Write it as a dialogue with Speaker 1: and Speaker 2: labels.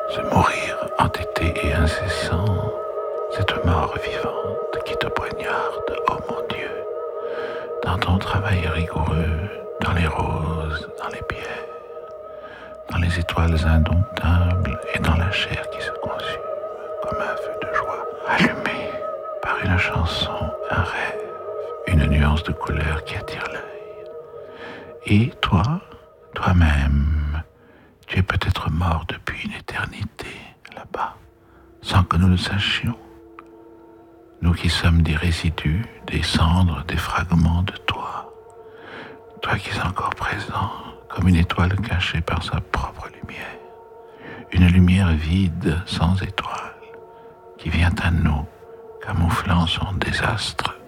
Speaker 1: Ce mourir entêté et incessant, cette mort vivante qui te poignarde, oh mon Dieu, dans ton travail rigoureux, dans les roses, dans les pierres, dans les étoiles indomptables et dans la chair qui se consume comme un feu de joie, allumé par une chanson, un rêve, une nuance de couleur qui attire l'œil. Et toi, toi-même, tu es peut-être mort depuis une éternité là-bas, sans que nous le sachions. Nous qui sommes des résidus, des cendres, des fragments de toi. Toi qui es encore présent, comme une étoile cachée par sa propre lumière. Une lumière vide, sans étoile, qui vient à nous, camouflant son désastre